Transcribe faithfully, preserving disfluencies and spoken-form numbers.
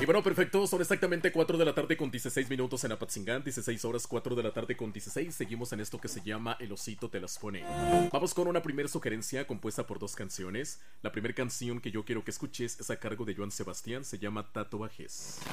Y bueno, perfecto, son exactamente cuatro de la tarde con dieciséis minutos en Apatzingán, dieciséis horas cuatro de la tarde con dieciséis. Seguimos en esto que se llama El Osito Te Las Pone. Vamos con una primera sugerencia compuesta por dos canciones. La primera canción que yo quiero que escuches es a cargo de Joan Sebastián, se llama Tatuajes.